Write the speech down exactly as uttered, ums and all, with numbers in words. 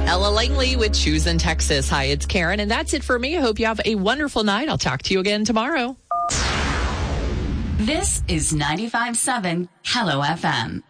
Ella Langley with Choose in Texas. Hi, it's Karen, and that's it for me. I hope you have a wonderful night. I'll talk to you again tomorrow. This is ninety-five point seven Hello F M.